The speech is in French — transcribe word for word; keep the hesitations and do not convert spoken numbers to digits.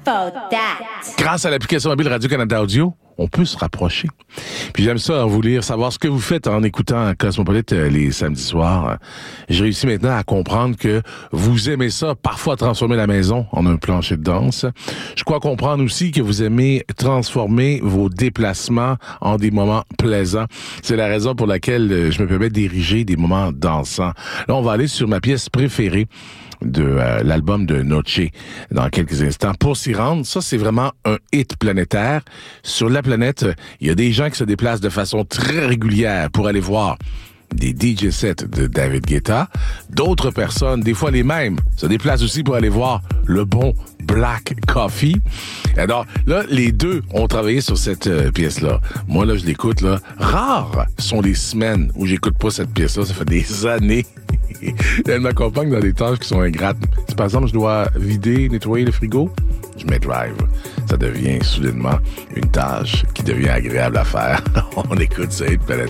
for that. Grâce à l'application mobile Radio-Canada Audio, on peut se rapprocher. Puis j'aime ça, vous lire, savoir ce que vous faites en écoutant Cosmopolite euh, les samedis soirs. J'ai réussi maintenant à comprendre que vous aimez ça, parfois transformer la maison en un plancher de danse. Je crois comprendre aussi que vous aimez transformer vos déplacements en des moments plaisants. C'est la raison pour laquelle euh, je me permets d'ériger des moments dansants. Là, on va aller sur ma pièce préférée de euh, l'album de Noche dans quelques instants. Pour s'y rendre, ça, c'est vraiment un hit planétaire. Sur la planète, il y a des gens qui se déplacent de façon très régulière pour aller voir des D J sets de David Guetta. D'autres personnes, des fois les mêmes, se déplacent aussi pour aller voir le bon Black Coffee. Alors là, les deux ont travaillé sur cette euh, pièce-là. Moi, là, je l'écoute, là. Rares sont les semaines où j'écoute pas cette pièce-là. Ça fait des années. Elle m'accompagne dans des tâches qui sont ingrates. Si par exemple, je dois vider, nettoyer le frigo, je mets Drive. Ça devient soudainement une tâche qui devient agréable à faire. On écoute ça, Planète.